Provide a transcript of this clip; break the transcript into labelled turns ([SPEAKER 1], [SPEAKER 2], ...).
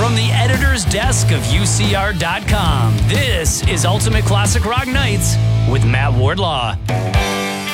[SPEAKER 1] from the editor's desk of UCR.com, this is Ultimate Classic Rock Nights with Matt Wardlaw.